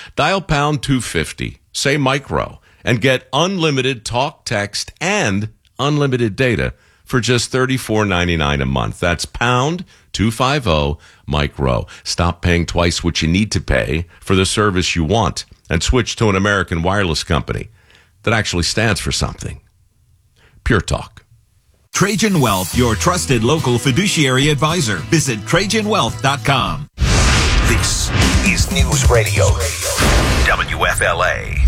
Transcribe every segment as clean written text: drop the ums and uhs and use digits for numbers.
Dial pound 250, say micro, and get unlimited talk, text, and unlimited data for just $34.99 a month. That's pound 250 micro. Stop paying twice what you need to pay for the service you want and switch to an American wireless company that actually stands for something. Pure Talk. Trajan Wealth, your trusted local fiduciary advisor. Visit TrajanWealth.com. This is News Radio WFLA.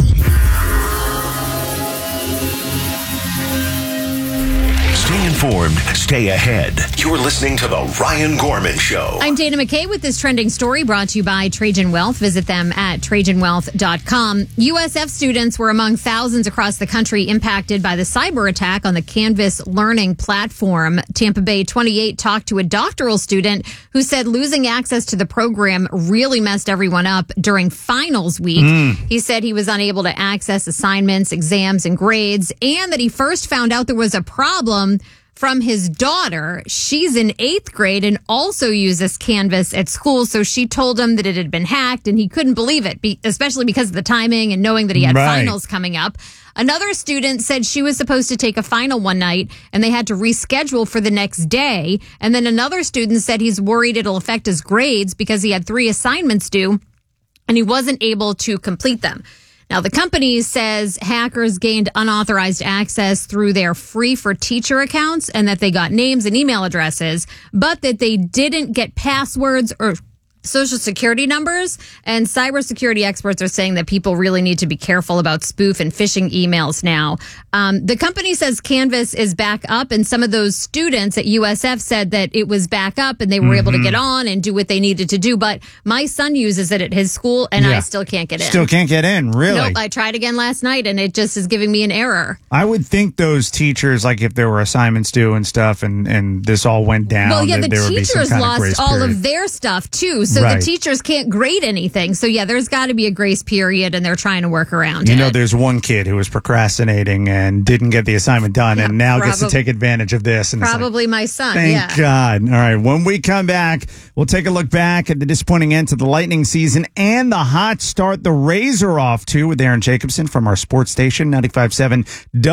Stay informed, stay ahead. You're listening to The Ryan Gorman Show. I'm Dana McKay with this trending story brought to you by Trajan Wealth. Visit them at TrajanWealth.com. USF students were among thousands across the country impacted by the cyber attack on the Canvas learning platform. Tampa Bay 28 talked to a doctoral student who said losing access to the program really messed everyone up during finals week. He said he was unable to access assignments, exams, and grades, and that he first found out there was a problem from his daughter. She's in 8th grade and also uses Canvas at school. So she told him that it had been hacked and he couldn't believe it, especially because of the timing and knowing that he had finals coming up. Another student said she was supposed to take a final one night and they had to reschedule for the next day. And then another student said he's worried it'll affect his grades because he had 3 assignments due and he wasn't able to complete them. Now, the company says hackers gained unauthorized access through their free for teacher accounts and that they got names and email addresses, but that they didn't get passwords or social security numbers. And cybersecurity experts are saying that people really need to be careful about spoof and phishing emails now. The company says Canvas is back up, and some of those students at USF said that it was back up and they were able to get on and do what they needed to do. But my son uses it at his school, and I still can't get in. Still can't get in, really? Nope, I tried again last night, and it just is giving me an error. I would think those teachers, like if there were assignments due and stuff, and this all went down, well, yeah, the there would be some teachers kind of lost grace all period. of their stuff, too. So the teachers can't grade anything. So, yeah, there's got to be a grace period, and they're trying to work around it. You know, there's one kid who was procrastinating and didn't get the assignment done, and now gets to take advantage of this. And probably my son, Thank God. All right, when we come back, we'll take a look back at the disappointing end to the Lightning season and the hot start the Rays are off to with Aaron Jacobson from our sports station, 95.7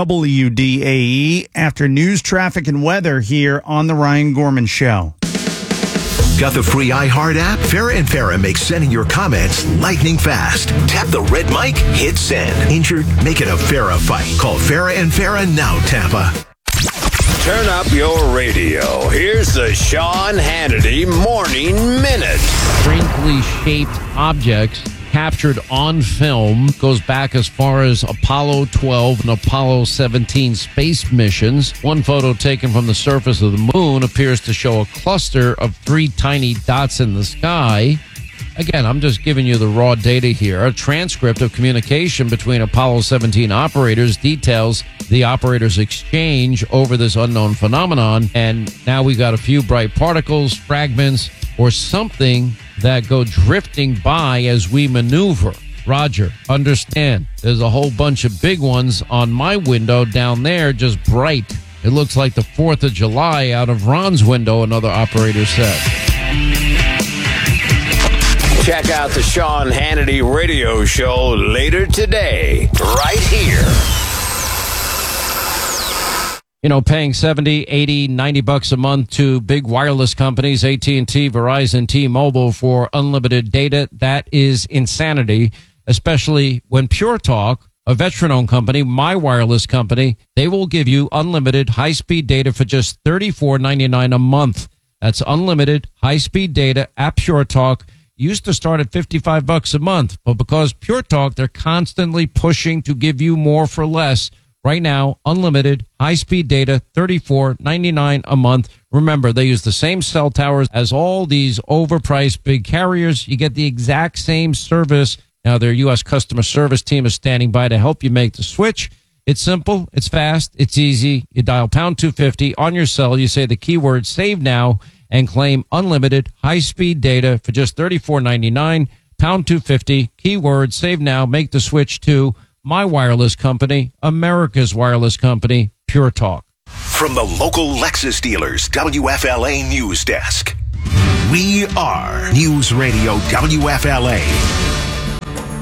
WDAE, after news, traffic, and weather here on The Ryan Gorman Show. Got the free iHeart app? Farrah and Farrah makes sending your comments lightning fast. Tap the red mic, hit send. Injured? Make it a Farrah fight. Call Farrah and Farrah now, Tampa. Turn up your radio. Here's the Sean Hannity Morning Minute. Strangely shaped objects captured on film, goes back as far as Apollo 12 and Apollo 17 space missions. One photo taken from the surface of the moon appears to show a cluster of 3 tiny dots in the sky. Again, I'm just giving you the raw data here. A transcript of communication between Apollo 17 operators details the operators' exchange over this unknown phenomenon. And now we got a few bright particles, fragments, or something that go drifting by as we maneuver. Roger, understand. There's a whole bunch of big ones on my window down there, just bright. It looks like the 4th of July out of Ron's window, another operator said. Check out the Sean Hannity radio show later today, right here. You know, paying $70, $80, $90 a month to big wireless companies, AT&T, Verizon, T-Mobile for unlimited data, that is insanity, especially when Pure Talk, a veteran-owned company, my wireless company, they will give you unlimited high-speed data for just $34.99 a month. That's unlimited high-speed data at Pure Talk. Used to start at $55 a month, but because Pure Talk, they're constantly pushing to give you more for less. Right now, unlimited high-speed data, $34.99 a month. Remember, they use the same cell towers as all these overpriced big carriers. You get the exact same service. Now, their U.S. customer service team is standing by to help you make the switch. It's simple, it's fast, it's easy. You dial pound 250 on your cell. You say the keyword save now and claim unlimited high-speed data for just $34.99. Pound 250, keyword save now. Make the switch to my wireless company, America's wireless company, Pure Talk. From the local Lexus dealers, WFLA News Desk. We are News Radio WFLA.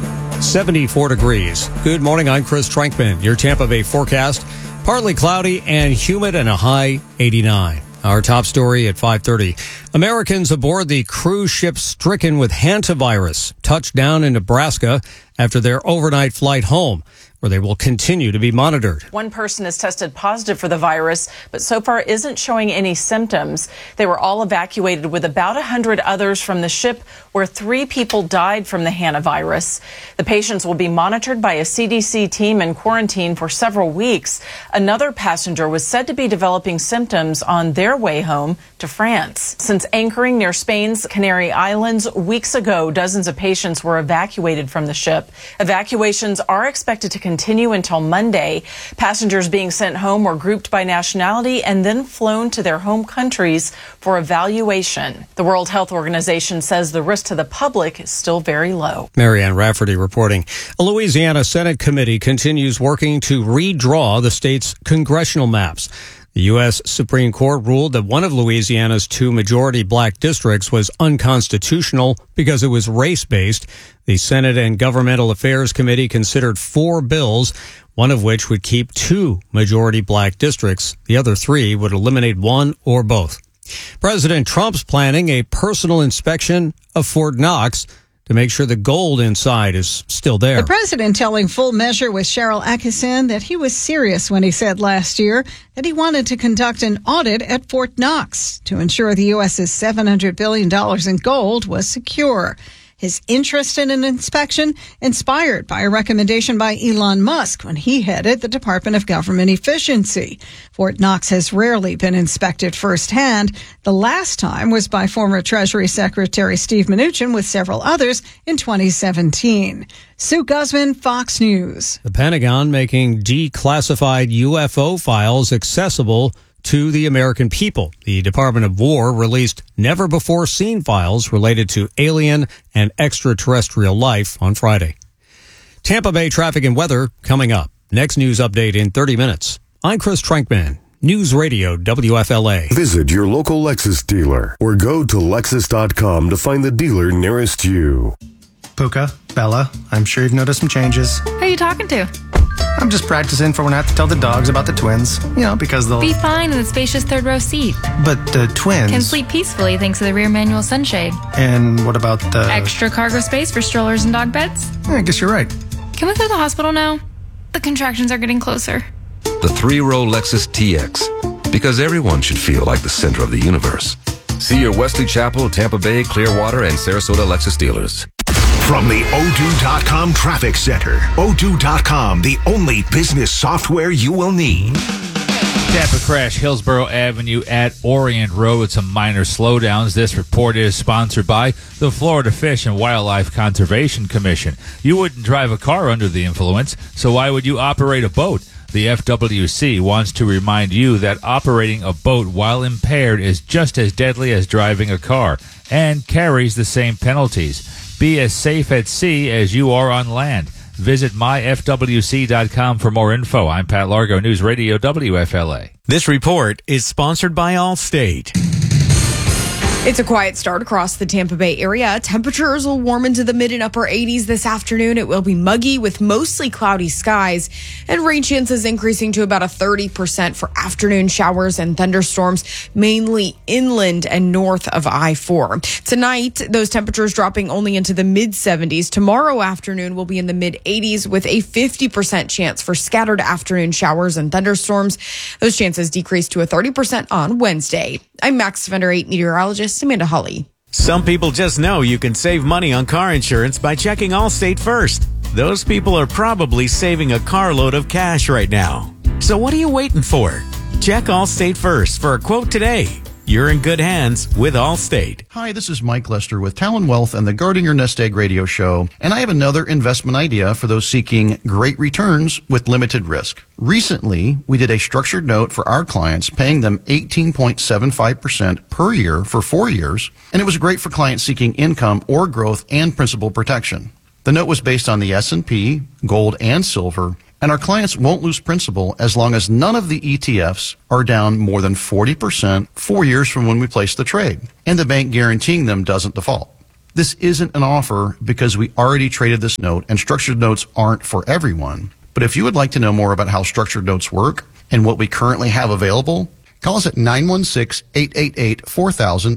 74 degrees. Good morning, I'm Chris Trankman. Your Tampa Bay forecast, partly cloudy and humid and a high 89. Our top story at 5:30. Americans aboard the cruise ship stricken with hantavirus touched down in Nebraska after their overnight flight home, where they will continue to be monitored. One person has tested positive for the virus, but so far isn't showing any symptoms. They were all evacuated with about 100 others from the ship, where 3 people died from the hantavirus. The patients will be monitored by a CDC team and quarantined for several weeks. Another passenger was said to be developing symptoms on their way home to France. Since anchoring near Spain's Canary Islands weeks ago, dozens of patients were evacuated from the ship. Evacuations are expected to continue until Monday. Passengers being sent home were grouped by nationality and then flown to their home countries for evaluation. The World Health Organization says the risk to the public is still very low. Marianne Rafferty reporting. A Louisiana Senate committee continues working to redraw the state's congressional maps. The U.S. Supreme Court ruled that one of Louisiana's 2 majority black districts was unconstitutional because it was race-based. The Senate and Governmental Affairs Committee considered 4 bills, one of which would keep 2 majority black districts. The other 3 would eliminate one or both. President Trump's planning a personal inspection of Fort Knox to make sure the gold inside is still there. The president telling Full Measure with Cheryl Atkinson that he was serious when he said last year that he wanted to conduct an audit at Fort Knox to ensure the U.S.'s $700 billion in gold was secure. His interest in an inspection inspired by a recommendation by Elon Musk when he headed the Department of Government Efficiency. Fort Knox has rarely been inspected firsthand. The last time was by former Treasury Secretary Steve Mnuchin with several others in 2017. Sue Guzman, Fox News. The Pentagon making declassified UFO files accessible to the American people. The Department of War released never-before-seen files related to alien and extraterrestrial life on Friday. Tampa Bay traffic and weather coming up. Next news update in 30 minutes. I'm Chris Trankman, News Radio WFLA. Visit your local Lexus dealer or go to Lexus.com to find the dealer nearest you. Puka, Bella, I'm sure you've noticed some changes. Who are you talking to? I'm just practicing for when I have to tell the dogs about the twins. Because they'll be fine in the spacious third row seat. But the twins can sleep peacefully thanks to the rear manual sunshade. And what about the extra cargo space for strollers and dog beds? I guess you're right. Can we go to the hospital now? The contractions are getting closer. The 3-row Lexus TX. Because everyone should feel like the center of the universe. See your Wesley Chapel, Tampa Bay, Clearwater, and Sarasota Lexus dealers. From the O2.com Traffic Center. O2.com, the only business software you will need. Tampa crash, Hillsborough Avenue at Orient Road with some minor slowdowns. This report is sponsored by the Florida Fish and Wildlife Conservation Commission. You wouldn't drive a car under the influence, so why would you operate a boat? The FWC wants to remind you that operating a boat while impaired is just as deadly as driving a car and carries the same penalties. Be as safe at sea as you are on land. Visit myfwc.com for more info. I'm Pat Largo, News Radio WFLA. This report is sponsored by Allstate. It's a quiet start across the Tampa Bay area. Temperatures will warm into the mid and upper 80s this afternoon. It will be muggy with mostly cloudy skies, and rain chances increasing to about a 30% for afternoon showers and thunderstorms, mainly inland and north of I-4. Tonight, those temperatures dropping only into the mid 70s. Tomorrow afternoon will be in the mid 80s with a 50% chance for scattered afternoon showers and thunderstorms. Those chances decrease to a 30% on Wednesday. I'm Max Fender 8 meteorologist Amanda Hawley. Some people just know you can save money on car insurance by checking Allstate first. Those people are probably saving a carload of cash right now. So what are you waiting for? Check Allstate first for a quote today. You're in good hands with Allstate. Hi, this is Mike Lester with Talon Wealth and the Guarding Your Nest Egg radio show, and I have another investment idea for those seeking great returns with limited risk. Recently, we did a structured note for our clients, paying them 18.75% per year for 4 years, and it was great for clients seeking income or growth and principal protection. The note was based on the S&P, gold, and silver, and our clients won't lose principal as long as none of the ETFs are down more than 40% 4 years from when we place the trade, and the bank guaranteeing them doesn't default. This isn't an offer because we already traded this note, and structured notes aren't for everyone. But if you would like to know more about how structured notes work and what we currently have available, call us at 916-888-4000,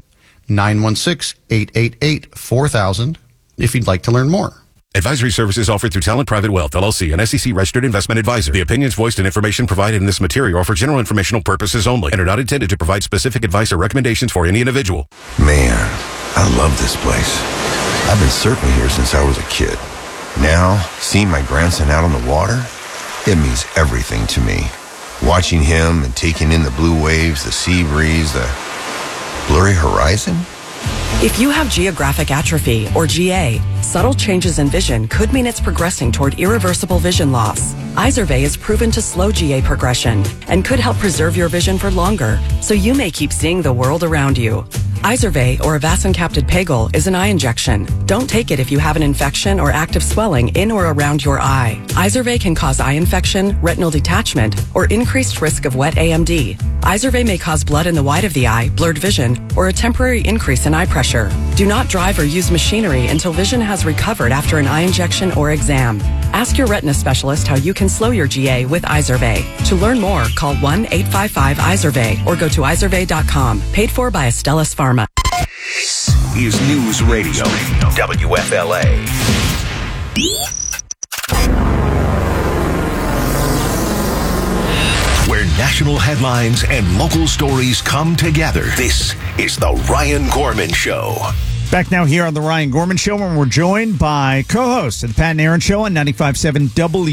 916-888-4000 if you'd like to learn more. Advisory services offered through Talent Private Wealth, LLC, an SEC-registered investment advisor. The opinions voiced and information provided in this material are for general informational purposes only and are not intended to provide specific advice or recommendations for any individual. Man, I love this place. I've been surfing here since I was a kid. Now, seeing my grandson out on the water, it means everything to me. Watching him and taking in the blue waves, the sea breeze, the blurry horizon. If you have geographic atrophy, or GA, subtle changes in vision could mean it's progressing toward irreversible vision loss. Izervay is proven to slow GA progression and could help preserve your vision for longer, so you may keep seeing the world around you. Izervay, or avacincaptad pegol, is an eye injection. Don't take it if you have an infection or active swelling in or around your eye. Izervay can cause eye infection, retinal detachment, or increased risk of wet AMD. Izervay may cause blood in the white of the eye, blurred vision, or a temporary increase in eye pressure. Do not drive or use machinery until vision has recovered after an eye injection or exam. Ask your retina specialist how you can slow your GA with Izervay. To learn more, call 1-855-IZERVAY or go to izervay.com. Paid for by Astellas Pharma. This is News Radio, WFLA. Where national headlines and local stories come together. This is The Ryan Gorman Show. Back now here on The Ryan Gorman Show, and we're joined by co-host of the Pat and Aaron Show on 95.7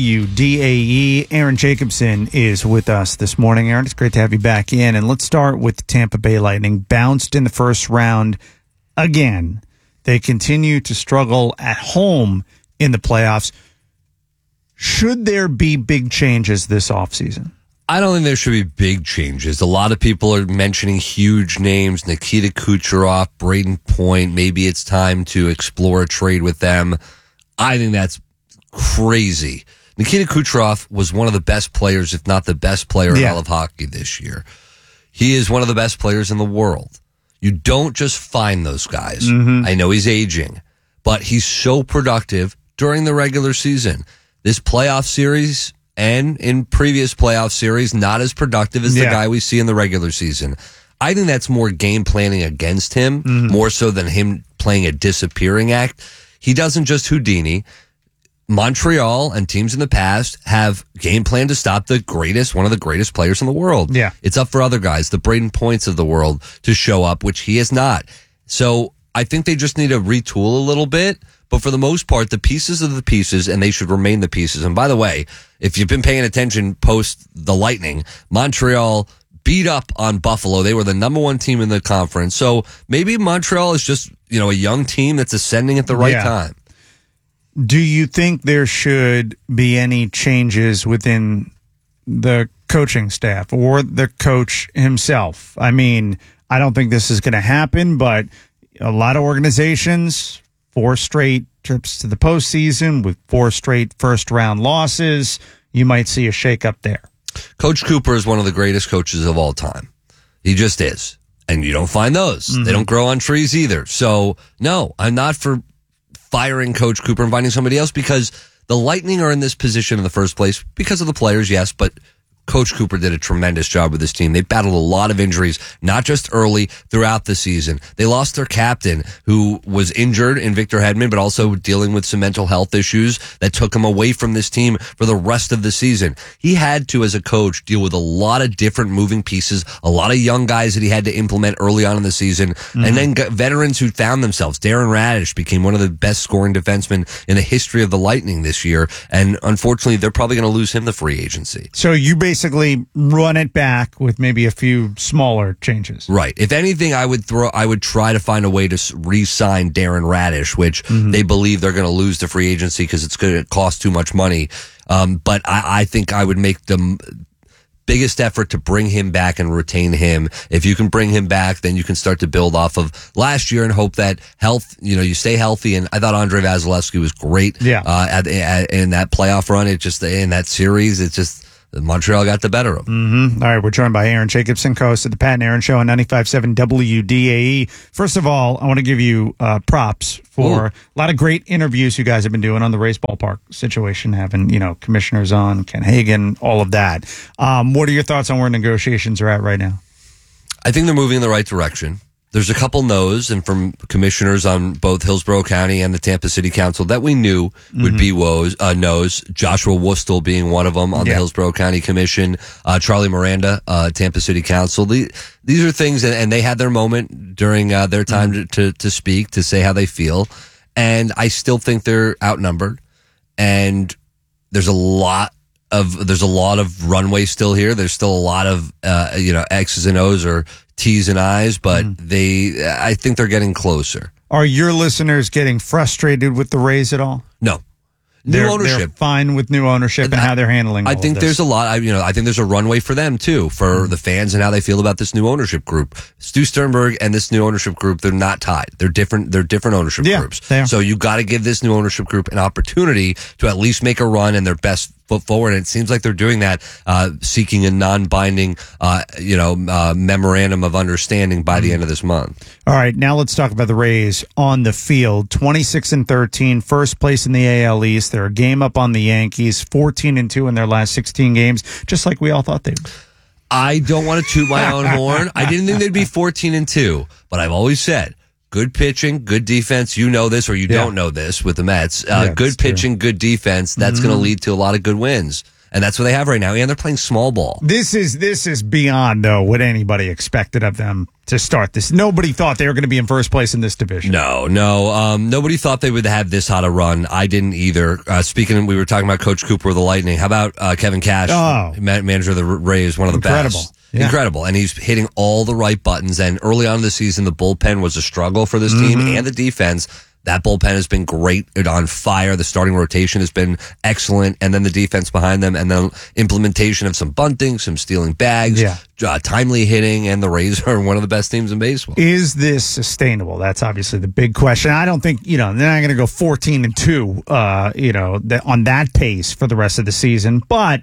WDAE. Aaron Jacobson is with us this morning. Aaron, it's great to have you back in. And let's start with the Tampa Bay Lightning. Bounced in the first round again. They continue to struggle at home in the playoffs. Should there be big changes this offseason? I don't think there should be big changes. A lot of people are mentioning huge names, Nikita Kucherov, Braden Point. Maybe it's time to explore a trade with them. I think that's crazy. Nikita Kucherov was one of the best players, if not the best player in all of hockey this year. He is one of the best players in the world. You don't just find those guys. I know he's aging, but he's so productive during the regular season. This playoff series and in previous playoff series, not as productive as the guy we see in the regular season. I think that's more game planning against him, more so than him playing a disappearing act. He doesn't just Houdini. Montreal and teams in the past have game planned to stop one of the greatest players in the world. Yeah. It's up for other guys, the Braden Points of the world, to show up, which he has not. So I think they just need to retool a little bit. But for the most part, the pieces are the pieces, and they should remain the pieces. And by the way, if you've been paying attention post the Lightning, Montreal beat up on Buffalo. They were the number one team in the conference. So maybe Montreal is just, a young team that's ascending at the right time. Do you think there should be any changes within the coaching staff or the coach himself? I mean, I don't think this is going to happen, but a lot of organizations, 4 straight trips to the postseason with 4 straight first-round losses, you might see a shakeup there. Coach Cooper is one of the greatest coaches of all time. He just is. And you don't find those. They don't grow on trees either. So, no, I'm not for firing Coach Cooper and finding somebody else, because the Lightning are in this position in the first place because of the players, yes, but Coach Cooper did a tremendous job with this team. They battled a lot of injuries, not just early, throughout the season. They lost their captain, who was injured in Victor Hedman, but also dealing with some mental health issues that took him away from this team for the rest of the season. He had to, as a coach, deal with a lot of different moving pieces, a lot of young guys that he had to implement early on in the season, and then veterans who found themselves. Darren Radish became one of the best scoring defensemen in the history of the Lightning this year, and unfortunately, they're probably going to lose him to free agency. So you basically run it back with maybe a few smaller changes. Right. If anything, I would try to find a way to re-sign Darren Radish, which they believe they're going to lose to free agency because it's going to cost too much money. But I think I would make the biggest effort to bring him back and retain him. If you can bring him back, then you can start to build off of last year and hope that you stay healthy. And I thought Andrei Vasilevsky was great in that playoff run. It just, in that series, Montreal got the better of them. Mm-hmm. All right, we're joined by Aaron Jacobson, co-host of the Pat and Aaron Show on 95.7 WDAE. First of all, I want to give you props for a lot of great interviews you guys have been doing on the Rays ballpark situation, having, commissioners on, Ken Hagan, all of that. What are your thoughts on where negotiations are at right now? I think they're moving in the right direction. There's a couple no's, and from commissioners on both Hillsborough County and the Tampa City Council that we knew would be no's. Joshua Wustel being one of them on the Hillsborough County Commission. Charlie Miranda, Tampa City Council. These are things, and they had their moment during their time to speak, to say how they feel. And I still think they're outnumbered. And there's a lot of runway still here. There's still a lot of X's and O's or T's and I's, but I think they're getting closer. Are your listeners getting frustrated with the Rays at all? No. They're ownership. Fine with new ownership and how they're handling all I think of this. there's a lot. I think there's a runway for them too, for the fans and how they feel about this new ownership group. Stu Sternberg and this new ownership group, they're not tied. They're different. They're different ownership groups. They are. So you got to give this new ownership group an opportunity to at least make a run and their best foot forward. And it seems like they're doing that, seeking a non-binding, memorandum of understanding by the end of this month. All right, now let's talk about the Rays on the field. 26-13, first place in the AL East. They're a game up on the Yankees, 14-2 in their last 16 games, just like we all thought they would. I don't want to toot my own horn. I didn't think they'd be 14-2, but I've always said, good pitching, good defense. You know this or you don't know this with the Mets. Good pitching, good defense. That's going to lead to a lot of good wins. And that's what they have right now. And they're playing small ball. This is beyond, though, what anybody expected of them to start this. Nobody thought they were going to be in first place in this division. No. Nobody thought they would have this hot a run. I didn't either. We were talking about Coach Cooper of the Lightning. How about Kevin Cash, manager of the Rays, one of the best. Yeah. Incredible. And he's hitting all the right buttons. And early on in the season, the bullpen was a struggle for this team and the defense. That bullpen has been great, on fire. The starting rotation has been excellent. And then the defense behind them, and then implementation of some bunting, some stealing bags, timely hitting, and the Rays are one of the best teams in baseball. Is this sustainable? That's obviously the big question. I don't think, they're not going to go 14-2, on that pace for the rest of the season. But,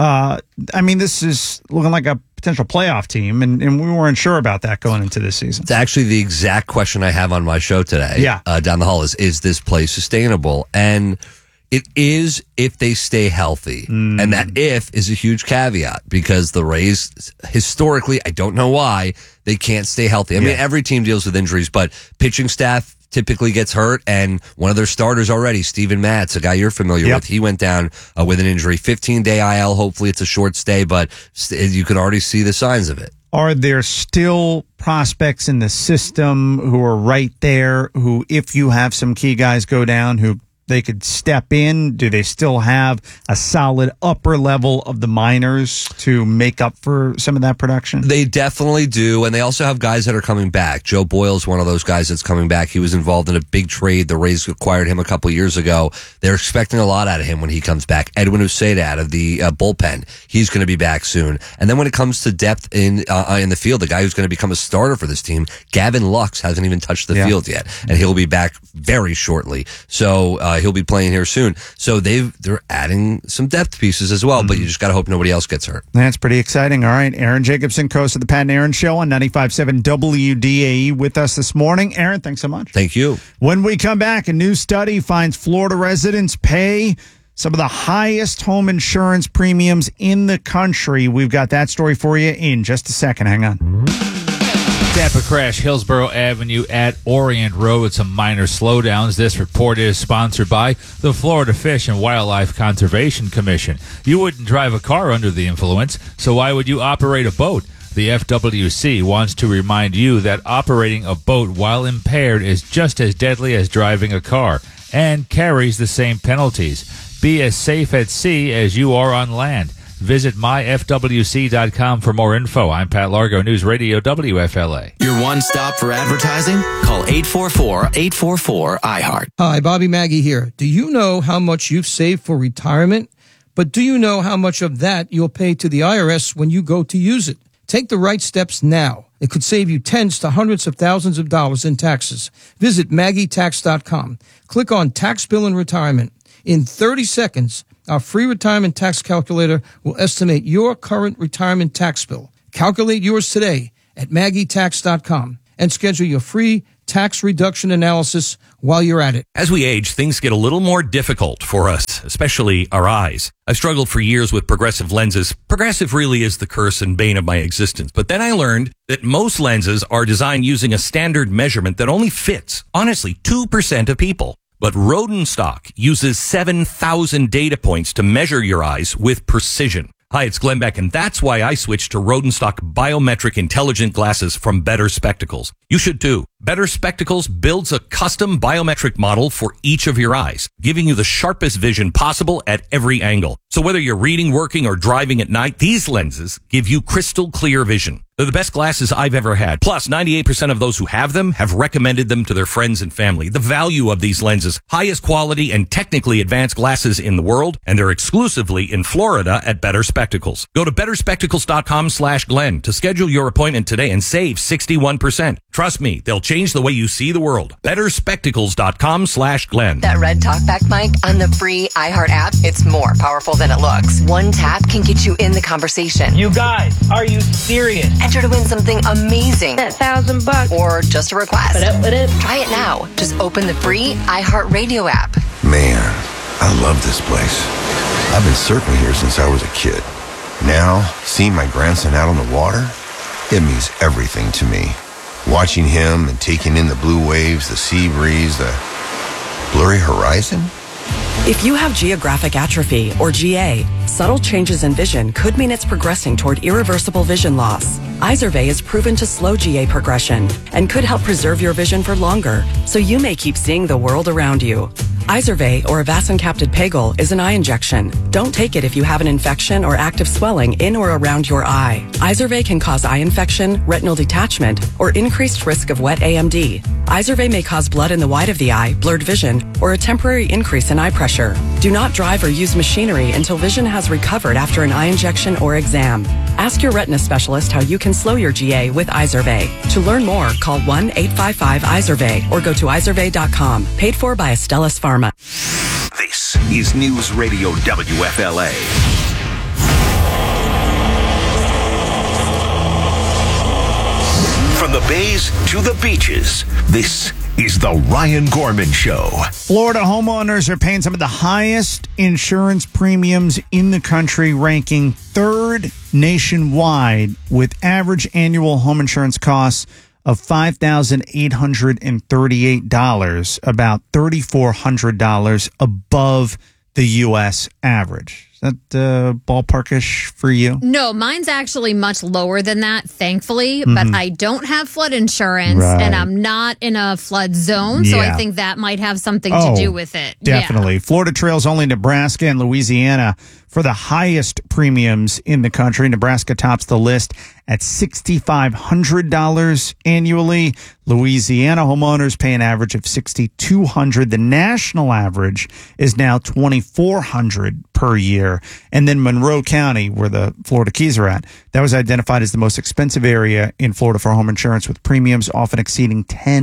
this is looking like a potential playoff team, and we weren't sure about that going into this season. It's actually the exact question I have on my show today. Down the hall is this play sustainable? And it is if they stay healthy. And that if is a huge caveat, because the Rays, historically, I don't know why, they can't stay healthy. I mean, every team deals with injuries, but pitching staff typically gets hurt, and one of their starters already, Steven Matz, a guy you're familiar with, he went down with an injury. 15-day IL. Hopefully it's a short stay, but you can already see the signs of it. Are there still prospects in the system who are right there, who, if you have some key guys go down, who they could step in? Do they still have a solid upper level of the minors to make up for some of that production? They definitely do, and they also have guys that are coming back. Joe Boyle's one of those guys that's coming back. He was involved in a big trade. The Rays acquired him a couple years ago. They're expecting a lot out of him when he comes back. Edwin Uceda out of the bullpen. He's going to be back soon. And then when it comes to depth in the field, the guy who's going to become a starter for this team, Gavin Lux, hasn't even touched the field yet, and he'll be back very shortly. So he'll be playing here soon. So they're adding some depth pieces as well, but you just got to hope nobody else gets hurt. That's pretty exciting. All right, Aaron Jacobson, host of the Pat and Aaron Show on 95.7 WDAE with us this morning. Aaron, thanks so much. Thank you. When we come back, a new study finds Florida residents pay some of the highest home insurance premiums in the country. We've got that story for you in just a second. Hang on. Tampa crash, Hillsborough Avenue at Orient Road with some minor slowdowns. This report is sponsored by the Florida Fish and Wildlife Conservation Commission. You wouldn't drive a car under the influence, so why would you operate a boat? The FWC wants to remind you that operating a boat while impaired is just as deadly as driving a car and carries the same penalties. Be as safe at sea as you are on land. Visit myfwc.com for more info. I'm Pat Largo, News Radio WFLA. Your one stop for advertising? Call 844-844-iHeart. Hi, Bobby Maggie here. Do you know how much you've saved for retirement? But do you know how much of that you'll pay to the IRS when you go to use it? Take the right steps now. It could save you tens to hundreds of thousands of dollars in taxes. Visit MaggieTax.com. Click on Tax Bill and Retirement. In 30 seconds, Our free retirement tax calculator will estimate your current retirement tax bill. Calculate yours today at MaggieTax.com and schedule your free tax reduction analysis while you're at it. As we age, things get a little more difficult for us, especially our eyes. I've struggled for years with Progressive lenses. Progressive really is the curse and bane of my existence. But then I learned that most lenses are designed using a standard measurement that only fits, honestly, 2% of people. But Rodenstock uses 7,000 data points to measure your eyes with precision. Hi, it's Glenn Beck, and that's why I switched to Rodenstock Biometric Intelligent Glasses from Better Spectacles. You should too. Better Spectacles builds a custom biometric model for each of your eyes, giving you the sharpest vision possible at every angle. So whether you're reading, working, or driving at night, these lenses give you crystal clear vision. They're the best glasses I've ever had. Plus, 98% of those who have them have recommended them to their friends and family. The value of these lenses, highest quality and technically advanced glasses in the world, and they're exclusively in Florida at Better Spectacles. Go to betterspectacles.com/Glenn to schedule your appointment today and save 61%. Trust me, they'll change the way you see the world. betterspectacles.com/Glenn. That red talkback mic on the free iHeart app, it's more powerful than it looks. One tap can get you in the conversation. You guys, are you serious? Enter to win something amazing. That $1,000. Or just a request. What up? Try it now. Just open the free iHeart Radio app. Man, I love this place. I've been surfing here since I was a kid. Now, seeing my grandson out on the water, it means everything to me. Watching him and taking in the blue waves, the sea breeze, the blurry horizon. If you have geographic atrophy, or GA, subtle changes in vision could mean it's progressing toward irreversible vision loss. Izervay is proven to slow GA progression and could help preserve your vision for longer, so you may keep seeing the world around you. Izervay, or avacincaptad pegol, is an eye injection. Don't take it if you have an infection or active swelling in or around your eye. Izervay can cause eye infection, retinal detachment, or increased risk of wet AMD. Izervay may cause blood in the white of the eye, blurred vision, or a temporary increase in eye pressure. Do not drive or use machinery until vision has recovered after an eye injection or exam. Ask your retina specialist how you can slow your GA with Izervay. To learn more, call 1-855-IZERVAY or go to izervay.com. Paid for by Astellas Pharma. This is News Radio WFLA. From the bays to the beaches, this is the Ryan Gorman Show. Florida homeowners are paying some of the highest insurance premiums in the country, ranking third nationwide with average annual home insurance costs of $5,838, about $3,400 above the U.S. average. Is that ballparkish for you? No, mine's actually much lower than that, thankfully. But I don't have flood insurance, and I'm not in a flood zone. So I think that might have something to do with it. Definitely. Yeah. Florida trails only Nebraska and Louisiana for the highest premiums in the country. Nebraska tops the list at $6,500 annually. Louisiana homeowners pay an average of $6,200. The national average is now $2,400 per year. And then Monroe County, where the Florida Keys are at, that was identified as the most expensive area in Florida for home insurance, with premiums often exceeding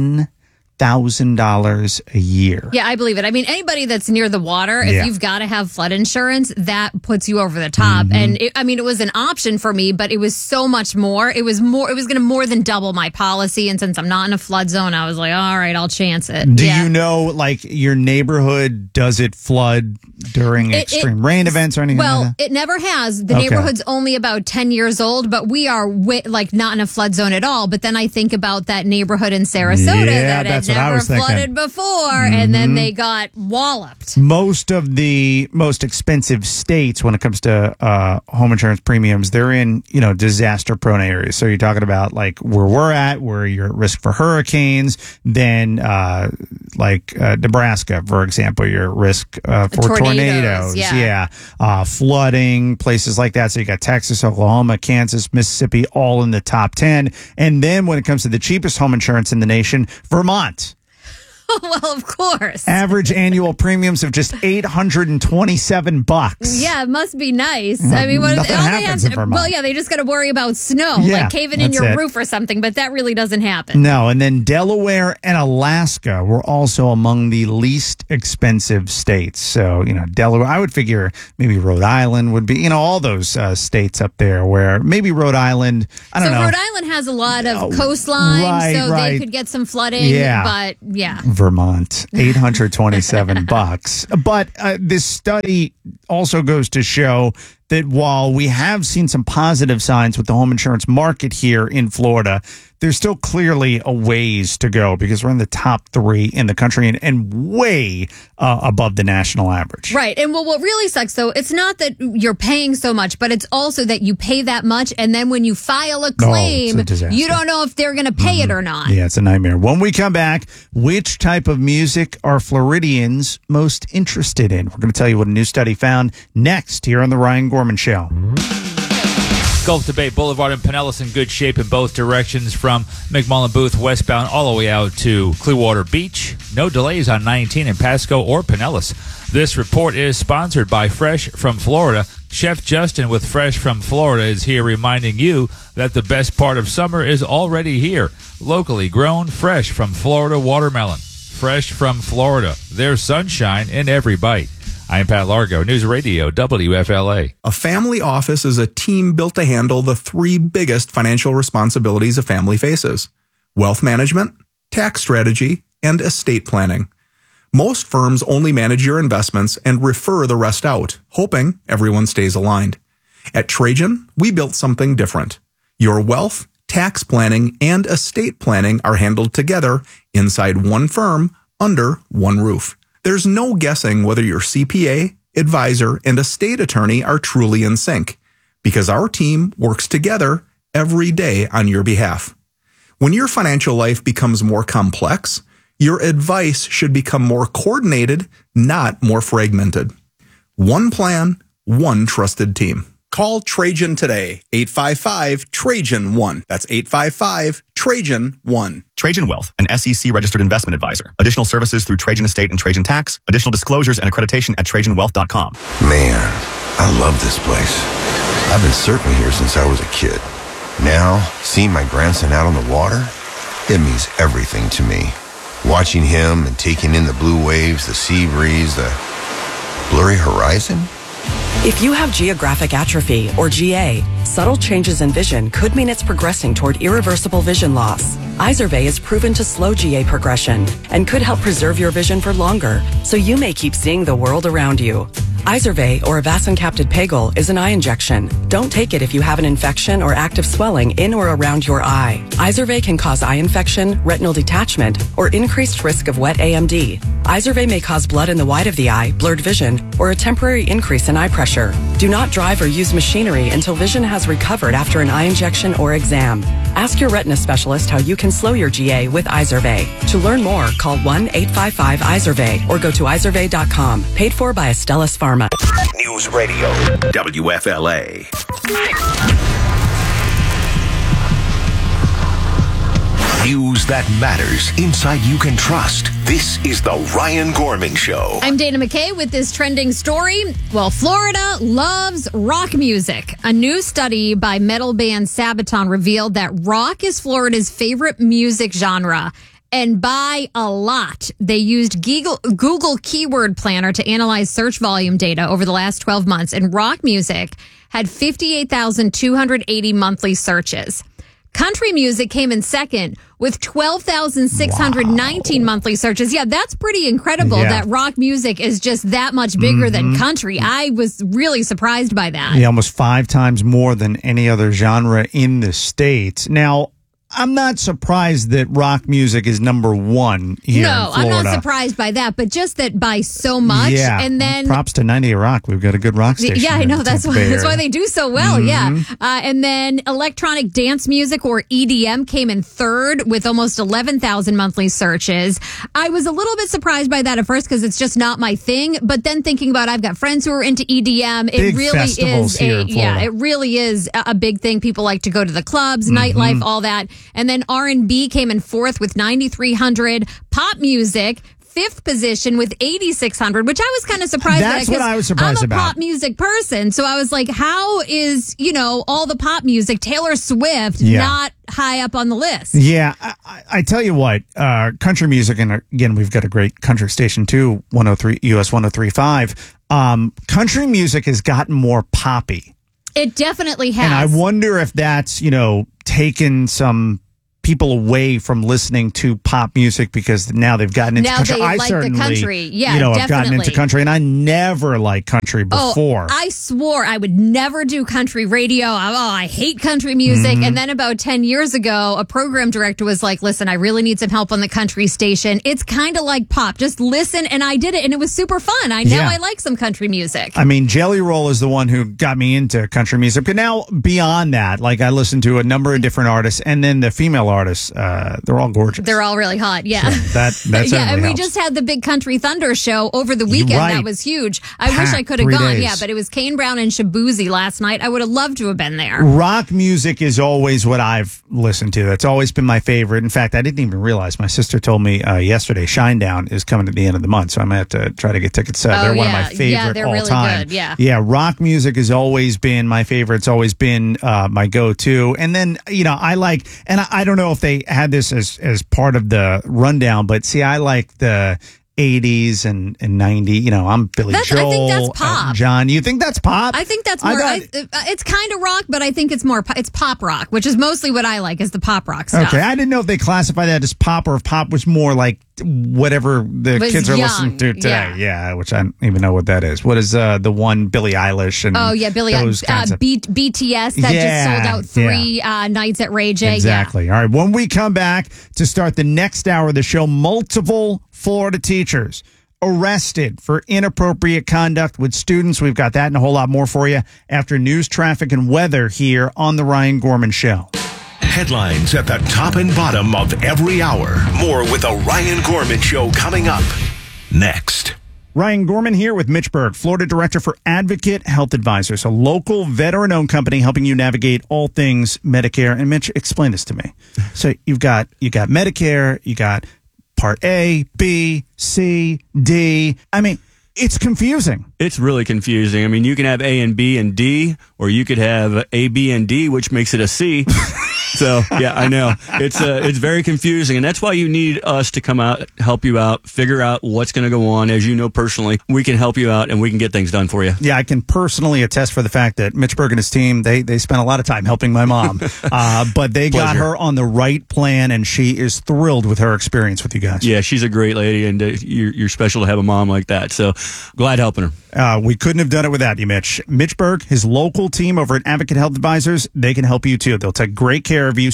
$10,000 a year. Yeah, I believe it. I mean, anybody that's near the water, if you've got to have flood insurance, that puts you over the top. And it was an option for me, but it was so much more. It was going to more than double my policy. And since I'm not in a flood zone, I was like, all right, I'll chance it. Do you know, like, your neighborhood, does it flood during extreme rain events or anything like that? It never has. The neighborhood's only about 10 years old, but we are not in a flood zone at all. But then I think about that neighborhood in Sarasota that had never flooded before, and then they got walloped. Most of the most expensive states when it comes to home insurance premiums, they're in, disaster-prone areas. So you're talking about like where we're at, where you're at risk for hurricanes, then Nebraska, for example, you're at risk for tornadoes. Flooding, places like that. So you got Texas, Oklahoma, Kansas, Mississippi, all in the top 10. And then when it comes to the cheapest home insurance in the nation, Vermont. Well, of course. Average annual premiums of just $827. Yeah, it must be nice. I mean, Nothing happens in Vermont. Well, yeah, they just got to worry about snow, Yeah, like caving in that's your it. roof or something, but that really doesn't happen. No, and then Delaware and Alaska were also among the least expensive states. So, Delaware, I would figure maybe Rhode Island would be, all those states up there where maybe Rhode Island, I don't know. Rhode Island has a lot of coastline, right. they could get some flooding, but yeah. Vermont, $827. But this study also goes to show that while we have seen some positive signs with the home insurance market here in Florida, there's still clearly a ways to go because we're in the top 3 in the country and way above the national average. Right. And what really sucks, though, it's not that you're paying so much, but it's also that you pay that much. And then when you file a claim, you don't know if they're going to pay it or not. Yeah, it's a nightmare. When we come back, which type of music are Floridians most interested in? We're going to tell you what a new study found next here on The Ryan Gorman Show. Gulf to Bay Boulevard and Pinellas in good shape in both directions from McMullen Booth westbound all the way out to Clearwater Beach. No delays on 19 in Pasco or Pinellas. This report is sponsored by Fresh from Florida. Chef Justin with Fresh from Florida is here reminding you that the best part of summer is already here. Locally grown, fresh from Florida watermelon. Fresh from Florida. There's sunshine in every bite. I'm Pat Largo, News Radio WFLA. A family office is a team built to handle the 3 biggest financial responsibilities a family faces: wealth management, tax strategy, and estate planning. Most firms only manage your investments and refer the rest out, hoping everyone stays aligned. At Trajan, we built something different. Your wealth, tax planning, and estate planning are handled together inside one firm under one roof. There's no guessing whether your CPA, advisor, and estate attorney are truly in sync, because our team works together every day on your behalf. When your financial life becomes more complex, your advice should become more coordinated, not more fragmented. One plan, one trusted team. Call Trajan today, 855-TRAJAN-1. That's 855-TRAJAN-1. Trajan Wealth, an SEC-registered investment advisor. Additional services through Trajan Estate and Trajan Tax. Additional disclosures and accreditation at TrajanWealth.com. Man, I love this place. I've been surfing here since I was a kid. Now, seeing my grandson out on the water, it means everything to me. Watching him and taking in the blue waves, the sea breeze, the blurry horizon. If you have geographic atrophy, or GA, subtle changes in vision could mean it's progressing toward irreversible vision loss. Izervay is proven to slow GA progression and could help preserve your vision for longer, so you may keep seeing the world around you. Izervay, or avacincaptad pegol, is an eye injection. Don't take it if you have an infection or active swelling in or around your eye. Izervay can cause eye infection, retinal detachment, or increased risk of wet AMD. Izervay may cause blood in the white of the eye, blurred vision, or a temporary increase in eye pressure. Do not drive or use machinery until vision has recovered after an eye injection or exam. Ask your retina specialist how you can slow your GA with Izervay. To learn more, call 1-855-IZERVAY or go to izervay.com. Paid for by Astellas Pharma. News Radio WFLA. News that matters, insight you can trust. This is the Ryan Gorman Show. I'm Dana McKay with this trending story. Well, Florida loves rock music. A new study by metal band Sabaton revealed that rock is Florida's favorite music genre. And by a lot, they used Google Keyword Planner to analyze search volume data over the last 12 months. And rock music had 58,280 monthly searches. Country music came in second with 12,619 monthly searches. Yeah, that's pretty incredible that rock music is just that much bigger than country. I was really surprised by that. Yeah, almost 5 times more than any other genre in the state. Now, I'm not surprised that rock music is number 1 here in Florida. I'm not surprised by that, but just that by so much. Yeah. And then props to 98 Rock. We've got a good rock station. Yeah, I know. That's why they do so well. Mm-hmm. Yeah. And then electronic dance music, or EDM, came in third with almost 11,000 monthly searches. I was a little bit surprised by that at first because it's just not my thing. But then thinking about, I've got friends who are into EDM. Big it really festivals is here in Florida. it really is a big thing. People like to go to the clubs, nightlife, all that. And then R&B came in fourth with 9,300. Pop music, fifth position with 8,600, which I was kind of surprised at. That's what I was surprised about. I'm a pop music person, so I was like, how is, all the pop music, Taylor Swift, not high up on the list? Yeah, I tell you what, country music, and again, we've got a great country station too, 103 US 103.5. Country music has gotten more poppy. It definitely has. And I wonder if that's, taken some people away from listening to pop music because now they've gotten into country. They like the country. Yeah, I've gotten into country, and I never liked country before. I swore I would never do country radio. I hate country music. Mm-hmm. And then about 10 years ago, a program director was like, listen, I really need some help on the country station. It's kind of like pop. Just listen. And I did it, and it was super fun. I like some country music. I mean, Jelly Roll is the one who got me into country music. But now, beyond that, I listen to a number of different artists, and then the female artists, they're all gorgeous. They're all really hot. Yeah. So that and we helps. just had the big Country Thunder show over the weekend. Right. That was huge. I wish I could have 3 gone. days. Yeah, but it was Kane Brown and Shabuzi last night. I would have loved to have been there. Rock music is always what I've listened to. That's always been my favorite. In fact, I didn't even realize. My sister told me yesterday Shinedown is coming at the end of the month, so I'm going to have to try to get tickets. They're one of my favorite they're all really time. Good. Yeah. Yeah, rock music has always been my favorite. It's always been my go-to. And then, I like, and I don't know if they had this as part of the rundown, but see, I like the 80s and 90. I'm Billy Joel. I think that's pop. John, you think that's pop? I think that's more. It's kind of rock, but I think it's more. It's pop rock, which is mostly what I like, is the pop rock stuff. Okay, I didn't know if they classify that as pop or if pop was more like whatever the kids are listening to today. Yeah, which I don't even know what that is. What is the one Billie Eilish and those kinds of BTS that just sold out 3 nights at Ray J. Exactly. All right, when we come back to start the next hour of the show, multiple Florida teachers arrested for inappropriate conduct with students. We've got that and a whole lot more for you after news, traffic, and weather here on The Ryan Gorman Show. Headlines at the top and bottom of every hour. More with The Ryan Gorman Show coming up next. Ryan Gorman here with Mitch Berg, Florida Director for Advocate Health Advisors, a local veteran-owned company helping you navigate all things Medicare. And Mitch, explain this to me. So you got Medicare, you got Part A, B, C, D. I mean, it's confusing. It's really confusing. I mean, you can have A and B and D, or you could have A, B, and D, which makes it a C. So, yeah, I know. It's very confusing, and that's why you need us to come out, help you out, figure out what's going to go on. As you know personally, we can help you out, and we can get things done for you. Yeah, I can personally attest for the fact that Mitch Berg and his team, they spent a lot of time helping my mom, but they got her on the right plan, and she is thrilled with her experience with you guys. Yeah, she's a great lady, and you're special to have a mom like that, so glad helping her. We couldn't have done it without you, Mitch. Mitch Berg, his local team over at Advocate Health Advisors, they can help you too. They'll take great care of you.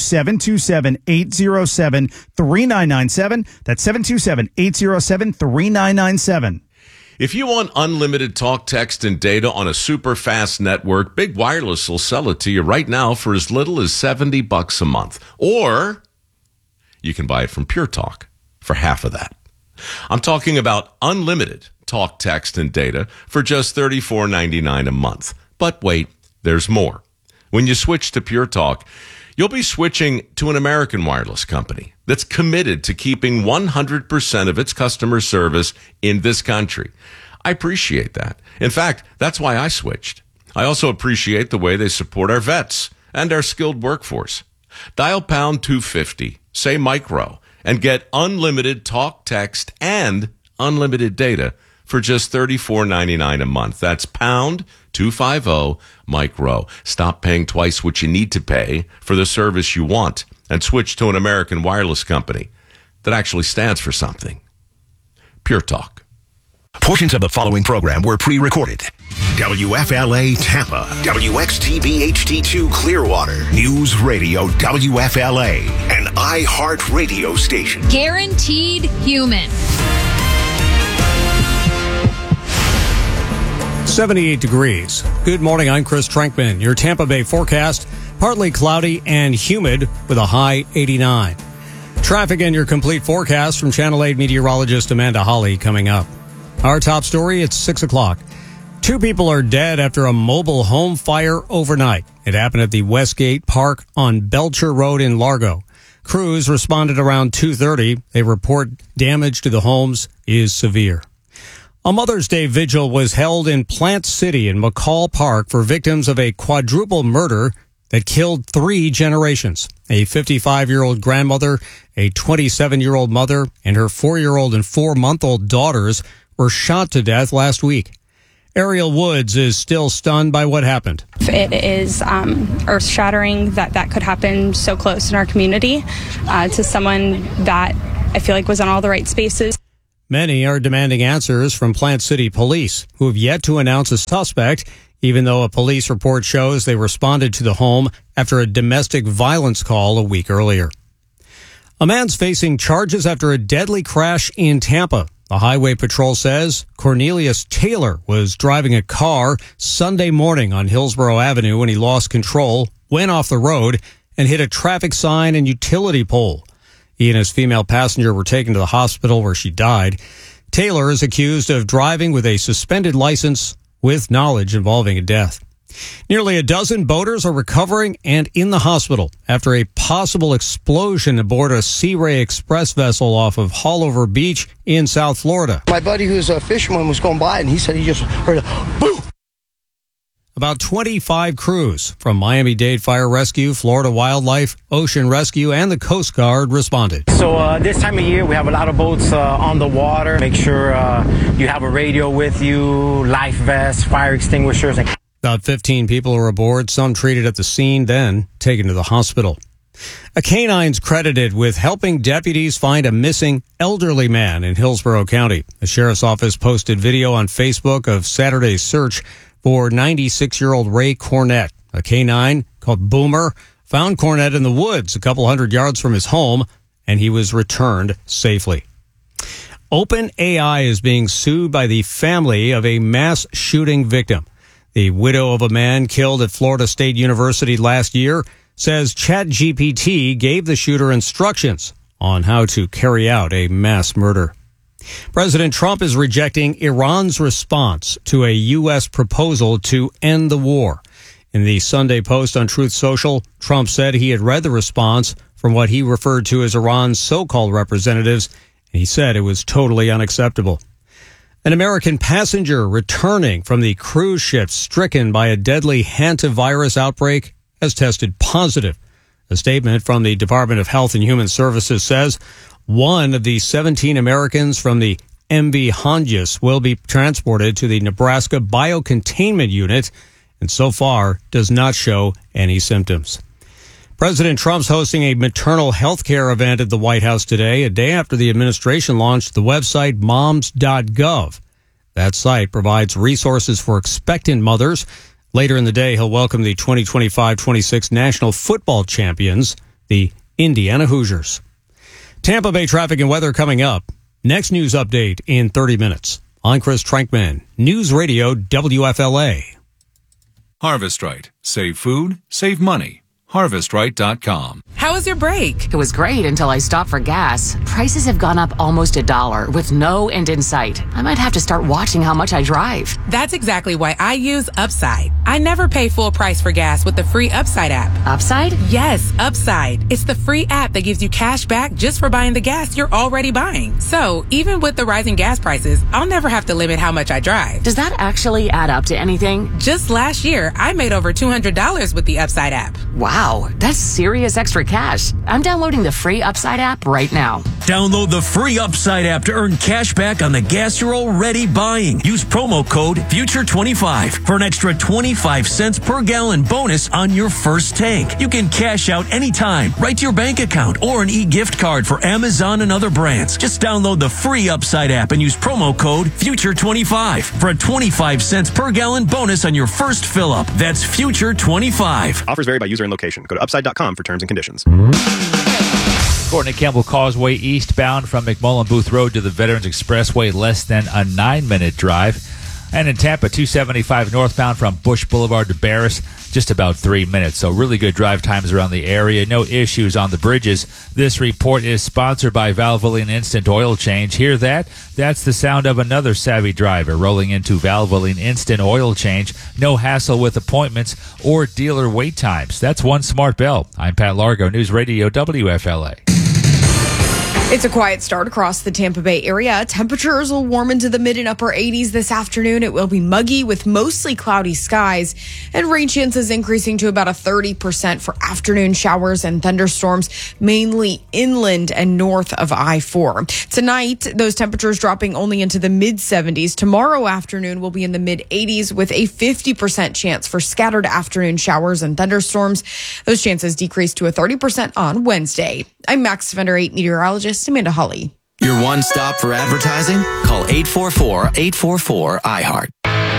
727-807-3997. That's 727-807-3997. If you want unlimited talk, text, and data on a super fast network, Big Wireless will sell it to you right now for as little as $70 a month. Or you can buy it from Pure Talk for half of that. I'm talking about unlimited talk, text, and data for just $34.99 a month. But wait, there's more. When you switch to Pure Talk, you'll be switching to an American wireless company that's committed to keeping 100% of its customer service in this country. I appreciate that. In fact, that's why I switched. I also appreciate the way they support our vets and our skilled workforce. Dial pound 250, say micro, and get unlimited talk, text, and unlimited data for just $34.99 a month. That's pound 250 micro. Stop paying twice what you need to pay for the service you want and switch to an American wireless company that actually stands for something. Pure Talk. Portions of the following program were pre-recorded. WFLA Tampa, WXTV HD2 Clearwater, News Radio WFLA, an iHeart radio station. Guaranteed human. 78 degrees. Good morning, I'm Chris Trankman. Your Tampa Bay forecast, partly cloudy and humid with a high 89. Traffic and your complete forecast from Channel 8 meteorologist Amanda Holly coming up. Our top story, it's 6 o'clock. 2 people are dead after a mobile home fire overnight. It happened at the Westgate Park on Belcher Road in Largo. Crews responded around 2:30. They report damage to the homes is severe. A Mother's Day vigil was held in Plant City in McCall Park for victims of a quadruple murder that killed 3 generations. A 55-year-old grandmother, a 27-year-old mother, and her 4-year-old and 4-month-old daughters were shot to death last week. Ariel Woods is still stunned by what happened. It is earth-shattering that could happen so close in our community to someone that I feel like was in all the right spaces. Many are demanding answers from Plant City police, who have yet to announce a suspect, even though a police report shows they responded to the home after a domestic violence call a week earlier. A man's facing charges after a deadly crash in Tampa. The Highway Patrol says Cornelius Taylor was driving a car Sunday morning on Hillsborough Avenue when he lost control, went off the road, and hit a traffic sign and utility pole. He and his female passenger were taken to the hospital where she died. Taylor is accused of driving with a suspended license with knowledge involving a death. Nearly a dozen boaters are recovering and in the hospital after a possible explosion aboard a Sea Ray Express vessel off of Haulover Beach in South Florida. My buddy who's a fisherman was going by and he said he just heard a boom. About 25 crews from Miami-Dade Fire Rescue, Florida Wildlife, Ocean Rescue, and the Coast Guard responded. So this time of year, we have a lot of boats on the water. Make sure you have a radio with you, life vests, fire extinguishers. About 15 people are aboard, some treated at the scene, then taken to the hospital. A canine's credited with helping deputies find a missing elderly man in Hillsborough County. The sheriff's office posted video on Facebook of Saturday's search for 96-year-old Ray Cornett. A canine called Boomer found Cornett in the woods a couple hundred yards from his home, and he was returned safely. OpenAI is being sued by the family of a mass shooting victim. The widow of a man killed at Florida State University last year says ChatGPT gave the shooter instructions on how to carry out a mass murder. President Trump is rejecting Iran's response to a U.S. proposal to end the war. In the Sunday Post on Truth Social, Trump said he had read the response from what he referred to as Iran's so-called representatives, and he said it was totally unacceptable. An American passenger returning from the cruise ship stricken by a deadly hantavirus outbreak has tested positive. A statement from the Department of Health and Human Services says one of the 17 Americans from the MV Hondius will be transported to the Nebraska Biocontainment Unit and so far does not show any symptoms. President Trump's hosting a maternal health care event at the White House today, a day after the administration launched the website moms.gov. That site provides resources for expectant mothers. Later in the day, he'll welcome the 2025-26 National Football Champions, the Indiana Hoosiers. Tampa Bay traffic and weather coming up. Next news update in 30 minutes. I'm Chris Trankman, News Radio WFLA. Harvest Right. Save food, save money. HarvestRight.com. How was your break? It was great until I stopped for gas. Prices have gone up almost $1 with no end in sight. I might have to start watching how much I drive. That's exactly why I use Upside. I never pay full price for gas with the free Upside app. Upside? Yes, Upside. It's the free app that gives you cash back just for buying the gas you're already buying. So even with the rising gas prices, I'll never have to limit how much I drive. Does that actually add up to anything? Just last year, I made over $200 with the Upside app. Wow, that's serious extra cash. I'm downloading the free Upside app right now. Download the free Upside app to earn cash back on the gas you're already buying. Use promo code FUTURE25 for an extra 25 cents per gallon bonus on your first tank. You can cash out anytime, right to your bank account, or an e-gift card for Amazon and other brands. Just download the free Upside app and use promo code FUTURE25 for a 25 cents per gallon bonus on your first fill-up. That's FUTURE25. Offers vary by user and location. Go to upside.com for terms and conditions. According to Campbell Causeway, eastbound from McMullen Booth Road to the Veterans Expressway, less than a 9-minute drive. And in Tampa, 275 northbound from Bush Boulevard to Barris, just about 3 minutes. So really good drive times around the area. No issues on the bridges. This report is sponsored by Valvoline Instant Oil Change. Hear that? That's the sound of another savvy driver rolling into Valvoline Instant Oil Change. No hassle with appointments or dealer wait times. That's one smart bell. I'm Pat Largo, News Radio WFLA. It's a quiet start across the Tampa Bay area. Temperatures will warm into the mid and upper 80s this afternoon. It will be muggy with mostly cloudy skies, and rain chances increasing to about a 30% for afternoon showers and thunderstorms, mainly inland and north of I-4. Tonight, those temperatures dropping only into the mid 70s. Tomorrow afternoon will be in the mid 80s with a 50% chance for scattered afternoon showers and thunderstorms. Those chances decrease to a 30% on Wednesday. I'm Max Defender 8 meteorologist Amanda Hawley. Your one stop for advertising? Call 844-844-iHeart.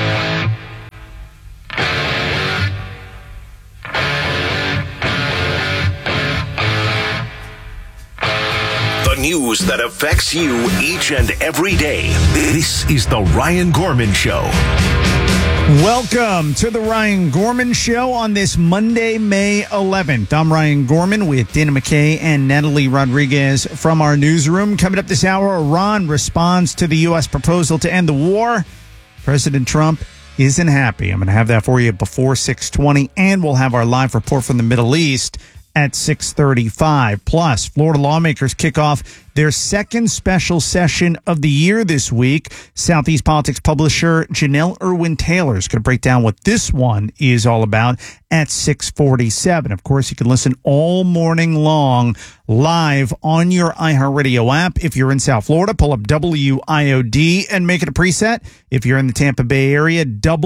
The news that affects you each and every day. This is the Ryan Gorman Show. Welcome to the Ryan Gorman Show on this Monday, May 11th. I'm Ryan Gorman with Dana McKay and Natalie Rodriguez from our newsroom. Coming up this hour, Iran responds to the U.S. proposal to end the war. President Trump isn't happy. I'm going to have that for you before 6:20, and we'll have our live report from the Middle East at 6:35. Plus, Florida lawmakers kick off their second special session of the year this week. Southeast Politics publisher Janelle Irwin-Taylor is going to break down what this one is all about at 6:47. Of course, you can listen all morning long live on your iHeartRadio app. If you're in South Florida, pull up WIOD and make it a preset. If you're in the Tampa Bay area,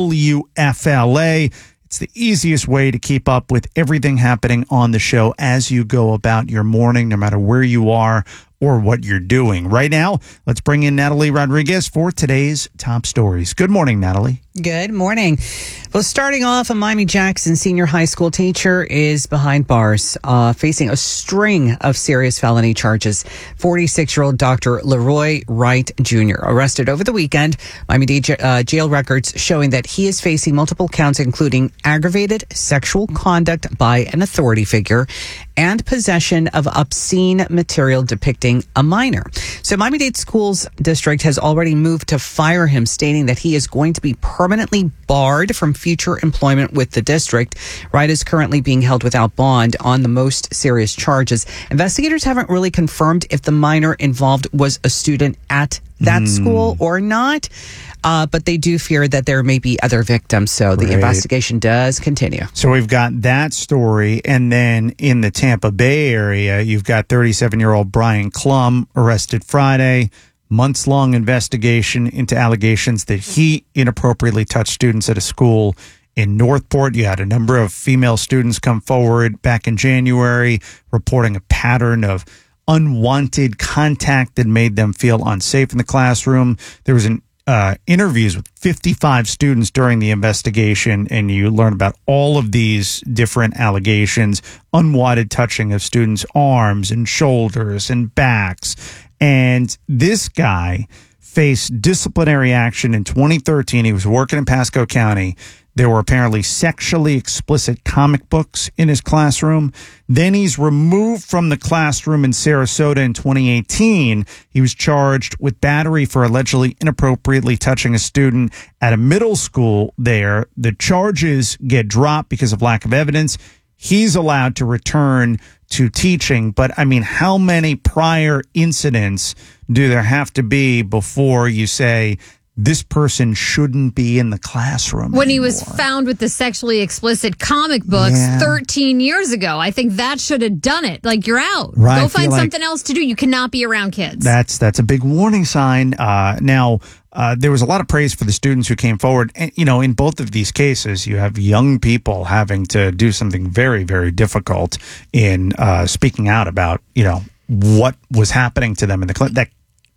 WFLA. It's the easiest way to keep up with everything happening on the show as you go about your morning, no matter where you are or what you're doing. Right now, let's bring in Natalie Rodriguez for today's top stories. Good morning, Natalie. Good morning. Well, starting off, a Miami Jackson senior high school teacher is behind bars, facing a string of serious felony charges. 46-year-old Dr. Leroy Wright Jr. arrested over the weekend. Miami-Dade jail records showing that he is facing multiple counts, including aggravated sexual conduct by an authority figure and possession of obscene material depicting a minor. So Miami-Dade Schools District has already moved to fire him, stating that he is going to be permanently barred from future employment with the district. Wright is currently being held without bond on the most serious charges. Investigators haven't really confirmed if the minor involved was a student at that school or not, but they do fear that there may be other victims, so the investigation does continue. So we've got that story, and then in the Tampa Bay area, you've got 37-year-old Brian Klum arrested Friday. Months-long investigation into allegations that he inappropriately touched students at a school in Northport. You had a number of female students come forward back in January reporting a pattern of unwanted contact that made them feel unsafe in the classroom. There was interviews with 55 students during the investigation, and you learn about all of these different allegations, unwanted touching of students' arms and shoulders and backs. And this guy faced disciplinary action in 2013. He was working in Pasco County. There were apparently sexually explicit comic books in his classroom. Then he's removed from the classroom in Sarasota in 2018. He was charged with battery for allegedly inappropriately touching a student at a middle school there. The charges get dropped because of lack of evidence. He's allowed to return to teaching. But, I mean, how many prior incidents do there have to be before you say, this person shouldn't be in the classroom when he anymore? was found with the sexually explicit comic books 13 years ago. I think that should have done it. Like, you're out. Right, Go I find feel something else to do. You cannot be around kids. That's a big warning sign. Now, there was a lot of praise for the students who came forward. And, you know, in both of these cases, you have young people having to do something very, very difficult in speaking out about, you know, what was happening to them in the that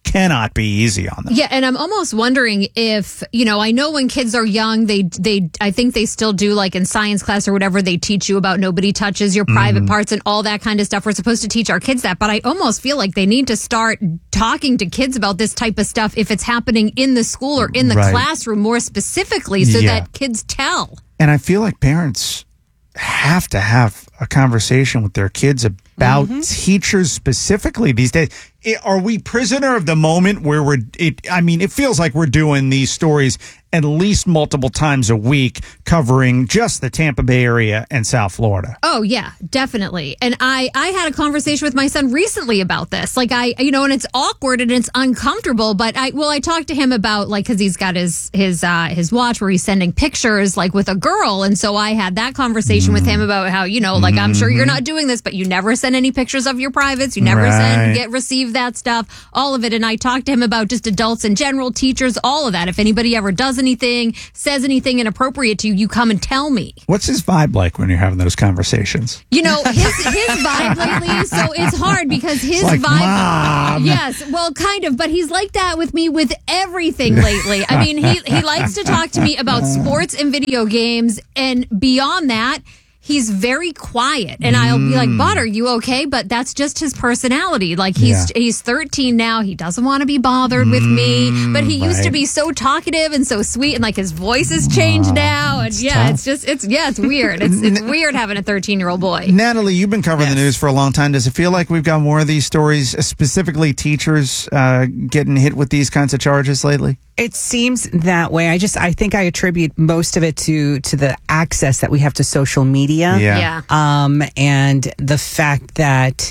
cannot be easy on them. Yeah, and I'm almost wondering if, I know when kids are young, I think they still do, like in science class or whatever, they teach you about nobody touches your private parts and all that kind of stuff. We're supposed to teach our kids that, but I almost feel like they need to start talking to kids about this type of stuff if it's happening in the school or in the classroom more specifically so that kids tell. And I feel like parents have to have a conversation with their kids about teachers specifically these days. Are we prisoner of the moment where it feels like we're doing these stories at least multiple times a week covering just the Tampa Bay area and South Florida. Oh, yeah, definitely. And I had a conversation with my son recently about this. Like, and it's awkward and it's uncomfortable, but I talked to him about, like, because he's got his watch where he's sending pictures, like, with a girl. And so I had that conversation with him about how, like, I'm sure you're not doing this, but you never send any pictures of your privates. You never receive that stuff, all of it. And I talked to him about just adults in general, teachers, all of that. If anybody ever does anything, says anything inappropriate to you, you come and tell me. What's his vibe like when you're having those conversations? His vibe lately, so it's hard because his like, vibe. Mom. Yes, well, kind of, but he's like that with me with everything lately. I mean, he likes to talk to me about sports and video games, and beyond that, he's very quiet, and I'll be like, Bud, are you okay? But that's just his personality. Like, he's 13 now. He doesn't want to be bothered with me, but he used to be so talkative and so sweet, and like his voice has changed now. And it's weird. It's weird having a 13-year-old boy. Natalie, you've been covering the news for a long time. Does it feel like we've got more of these stories, specifically teachers getting hit with these kinds of charges lately? It seems that way. I think I attribute most of it to the access that we have to social media. Yeah. And the fact that,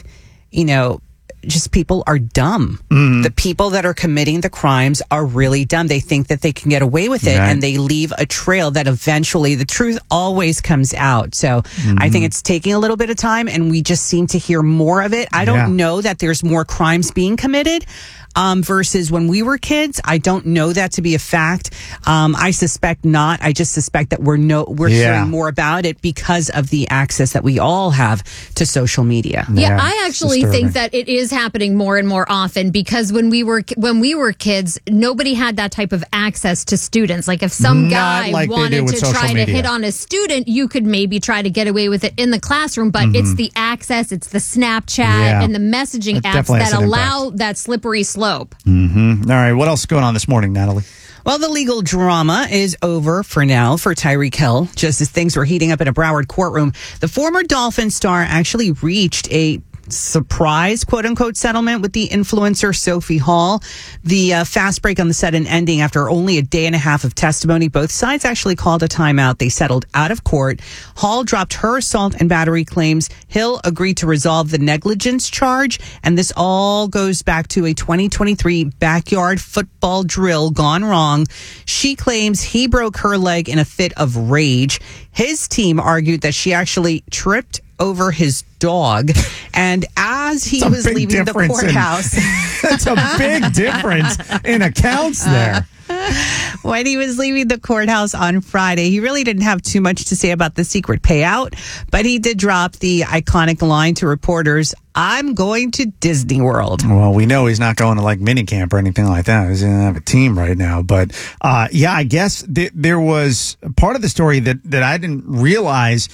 just people are dumb. The people that are committing the crimes are really dumb. They think that they can get away with it, and they leave a trail that eventually the truth always comes out. So I think it's taking a little bit of time, and we just seem to hear more of it. I don't know that there's more crimes being committed. Versus when we were kids. I don't know that to be a fact. I suspect not. I just suspect that we're hearing more about it because of the access that we all have to social media. Yeah, I actually think that it is happening more and more often because when we were kids, nobody had that type of access to students. Like if some guy wanted to try to hit on a student, you could maybe try to get away with it in the classroom, but it's the access, it's the Snapchat and the messaging apps that allow that slippery slope. All right, what else is going on this morning, Natalie? Well, the legal drama is over for now for Tyreek Hill. Just as things were heating up in a Broward courtroom, the former Dolphin star actually reached a surprise, quote-unquote, settlement with the influencer Sophie Hall. The fast break on the sudden ending after only a day and a half of testimony. Both sides actually called a timeout. They settled out of court. Hall dropped her assault and battery claims. Hill agreed to resolve the negligence charge. And this all goes back to a 2023 backyard football drill gone wrong. She claims he broke her leg in a fit of rage. His team argued that she actually tripped over his dog, and as he was leaving the courthouse, that's a big difference in accounts there. When he was leaving the courthouse on Friday, he really didn't have too much to say about the secret payout, but he did drop the iconic line to reporters, "I'm going to Disney World." Well, we know he's not going to like minicamp or anything like that. He's going to have a team right now. But I guess there was part of the story that I didn't realize.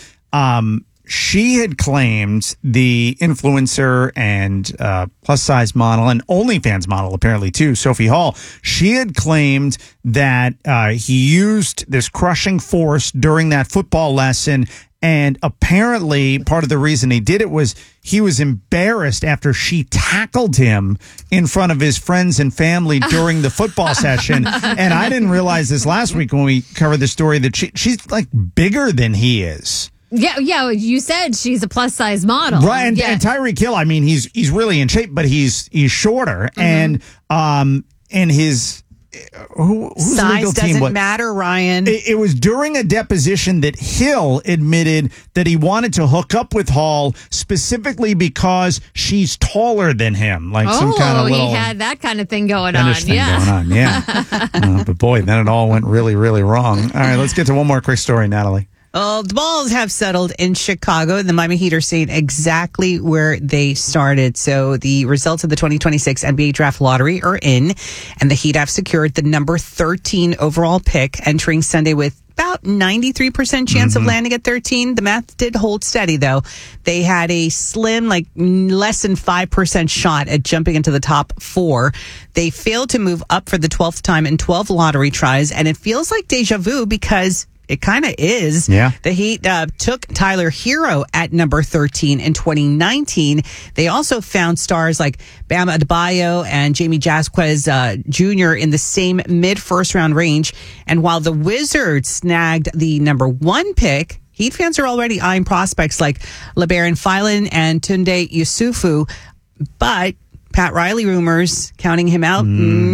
She had claimed, the influencer and plus size model and OnlyFans model apparently too, Sophie Hall, she had claimed that he used this crushing force during that football lesson. And apparently part of the reason he did it was he was embarrassed after she tackled him in front of his friends and family during the football session. And I didn't realize this last week when we covered the story that she's like bigger than he is. Yeah. You said she's a plus size model, right? And Tyreek Hill, I mean, he's really in shape, but he's shorter, and his whose size doesn't matter, Ryan. It was during a deposition that Hill admitted that he wanted to hook up with Hall specifically because she's taller than him, like some kind of little. He had that kind of thing going on. But boy, then it all went really, really wrong. All right, let's get to one more quick story, Natalie. Well, the balls have settled in Chicago. The Miami Heat are staying exactly where they started. So the results of the 2026 NBA Draft Lottery are in, and the Heat have secured the number 13 overall pick, entering Sunday with about 93% chance of landing at 13. The math did hold steady, though. They had a slim, less than 5% shot at jumping into the top 4. They failed to move up for the 12th time in 12 lottery tries, and it feels like deja vu because it kind of is. Yeah. The Heat took Tyler Hero at number 13 in 2019. They also found stars like Bam Adebayo and Jamie Jaquez Jr. in the same mid-first round range. And while the Wizards snagged the number 1 pick, Heat fans are already eyeing prospects like LeBaron Phelan and Tunde Yusufu. But Pat Riley rumors counting him out,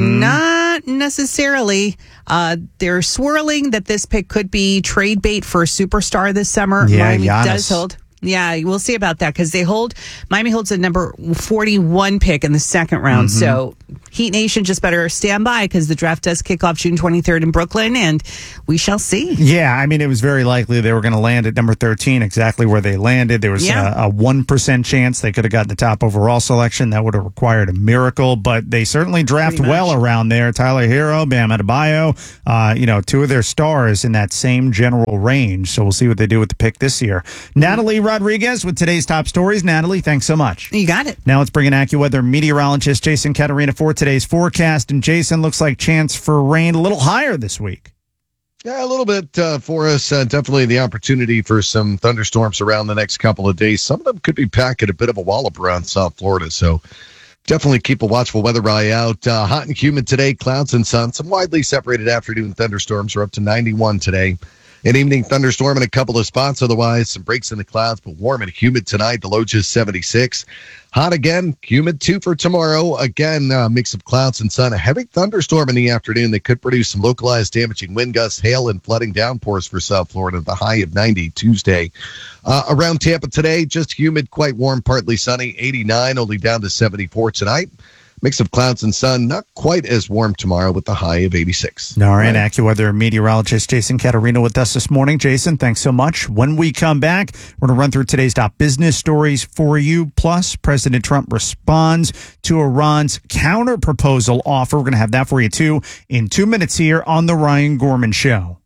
not necessarily. They're swirling that this pick could be trade bait for a superstar this summer. Yeah, Miami Giannis. does hold. Yeah, we'll see about that because Miami holds a number 41 pick in the second round. So Heat Nation just better stand by because the draft does kick off June 23rd in Brooklyn, and we shall see. Yeah, I mean, it was very likely they were going to land at number 13, exactly where they landed. There was a 1% chance they could have gotten the top overall selection. That would have required a miracle, but they certainly draft well around there. Tyler Hero, Bam Adebayo, two of their stars in that same general range. So we'll see what they do with the pick this year. Natalie Rodriguez with today's top stories. Natalie, thanks so much. You got it. Now let's bring in AccuWeather meteorologist Jason Caterina for today's forecast. And Jason, looks like chance for rain a little higher this week. Yeah, a little bit for us. Definitely the opportunity for some thunderstorms around the next couple of days. Some of them could be packing a bit of a wallop around South Florida. So definitely keep a watchful weather eye out. Hot and humid today, clouds and sun. Some widely separated afternoon thunderstorms are up to 91 today. An evening thunderstorm in a couple of spots. Otherwise, some breaks in the clouds, but warm and humid tonight. The low just 76. Hot again, humid too for tomorrow. Again, mix of clouds and sun. A heavy thunderstorm in the afternoon that could produce some localized damaging wind gusts, hail, and flooding downpours for South Florida. The high of 90 Tuesday. Around Tampa today, just humid, quite warm, partly sunny. 89, only down to 74 tonight. Mix of clouds and sun, not quite as warm tomorrow with the high of 86. All right, AccuWeather meteorologist Jason Caterina with us this morning. Jason, thanks so much. When we come back, we're going to run through today's top business stories for you. Plus, President Trump responds to Iran's counter-proposal offer. We're going to have that for you, too, in 2 minutes here on The Ryan Gorman Show.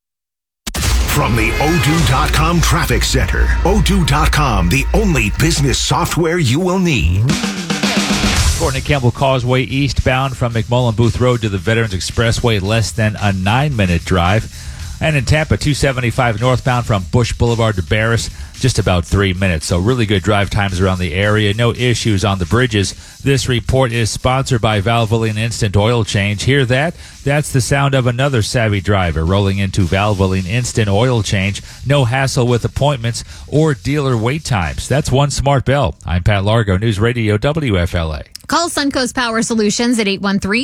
From the Odoo.com Traffic Center, Odoo.com, the only business software you will need. According to Campbell Causeway, eastbound from McMullen Booth Road to the Veterans Expressway, less than a 9-minute drive. And in Tampa, 275 northbound from Bush Boulevard to Barris, just about 3 minutes. So really good drive times around the area. No issues on the bridges. This report is sponsored by Valvoline Instant Oil Change. Hear that? That's the sound of another savvy driver rolling into Valvoline Instant Oil Change. No hassle with appointments or dealer wait times. That's one smart bell. I'm Pat Largo, News Radio WFLA. Call Suncoast Power Solutions at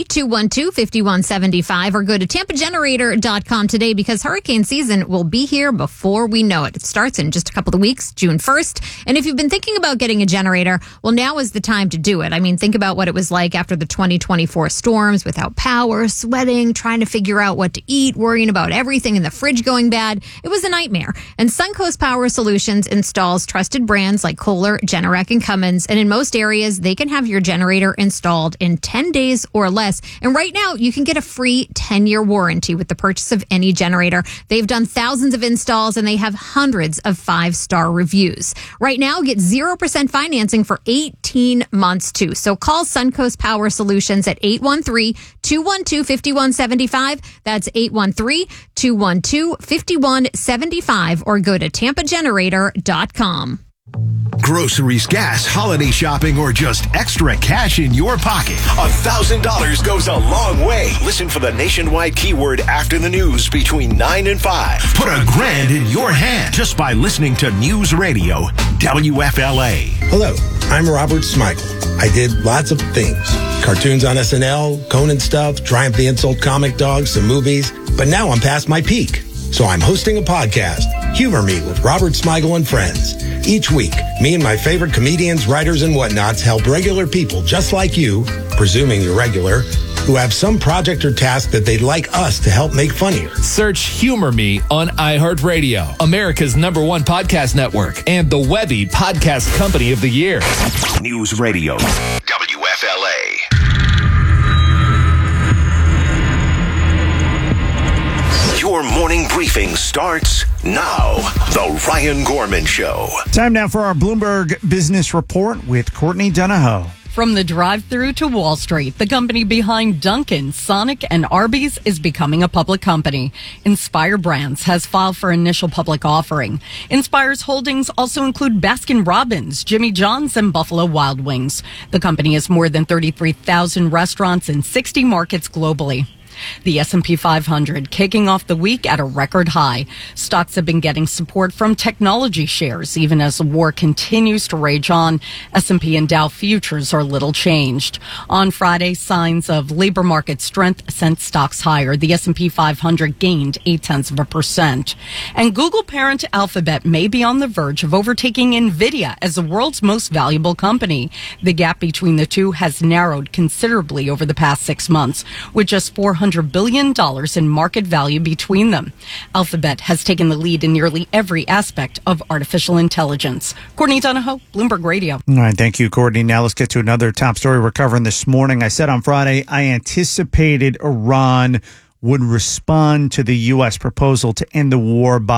813-212-5175 or go to TampaGenerator.com today because hurricane season will be here before we know it. It starts in just a couple of weeks, June 1st. And if you've been thinking about getting a generator, well, now is the time to do it. I mean, think about what it was like after the 2024 storms without power, sweating, trying to figure out what to eat, worrying about everything in the fridge going bad. It was a nightmare. And Suncoast Power Solutions installs trusted brands like Kohler, Generac, and Cummins. And in most areas, they can have your generator installed in 10 days or less. And right now, you can get a free 10-year warranty with the purchase of any generator. They've done thousands of installs and they have hundreds of 5-star reviews. Right now, get 0% financing for 18 months too. So call Suncoast Power Solutions at 813-212-5175. That's 813-212-5175 or go to TampaGenerator.com. Groceries, gas, holiday shopping, or just extra cash in your pocket. $1,000 goes a long way. Listen for the nationwide keyword after the news between 9 and 5. Put $1,000 in your hand just by listening to News Radio WFLA. Hello, I'm Robert Smigel. I did lots of things. Cartoons on SNL, Conan stuff, Triumph the Insult Comic Dog, some movies. But now I'm past my peak. So I'm hosting a podcast, Humor Me with Robert Smigel and Friends. Each week, me and my favorite comedians, writers, and whatnots help regular people just like you, presuming you're regular, who have some project or task that they'd like us to help make funnier. Search Humor Me on iHeartRadio, America's #1 podcast network, and the Webby Podcast Company of the Year. News Radio, WFLA. Your morning briefing starts now. The Ryan Gorman Show. Time now for our Bloomberg Business Report with Courtney Donahoe. From the drive-thru to Wall Street, the company behind Dunkin', Sonic, and Arby's is becoming a public company. Inspire Brands has filed for initial public offering. Inspire's holdings also include Baskin-Robbins, Jimmy John's, and Buffalo Wild Wings. The company has more than 33,000 restaurants in 60 markets globally. The S&P 500 kicking off the week at a record high. Stocks have been getting support from technology shares, even as the war continues to rage on. S&P and Dow futures are little changed. On Friday, signs of labor market strength sent stocks higher. The S&P 500 gained 0.8%. And Google parent Alphabet may be on the verge of overtaking NVIDIA as the world's most valuable company. The gap between the two has narrowed considerably over the past 6 months, with just $400 billion in market value between them. Alphabet has taken the lead in nearly every aspect of artificial intelligence. Courtney Donahoe, Bloomberg Radio. All right, thank you, Courtney. Now let's get to another top story we're covering this morning. I said on Friday I anticipated Iran would respond to the U.S. proposal to end the war by